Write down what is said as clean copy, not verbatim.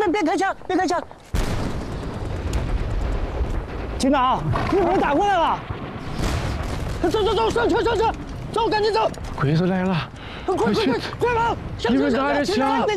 别开枪，别开枪！警长，日本人打过来了！走，上车，走，赶紧走！ 鬼子来了， 快跑！ 你们拿着枪！